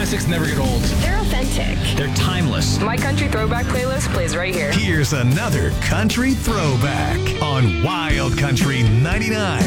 classics never get old. They're authentic. They're timeless. My country throwback playlist plays right here. Here's another country throwback on Wild Country 99.